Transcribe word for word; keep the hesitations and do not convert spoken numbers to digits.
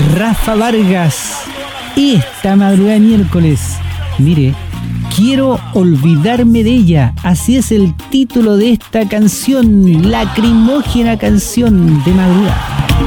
Rafa Vargas, esta madrugada de miércoles. Mire, quiero olvidarme de ella. Así es el título de esta canción, lacrimógena canción de madrugada.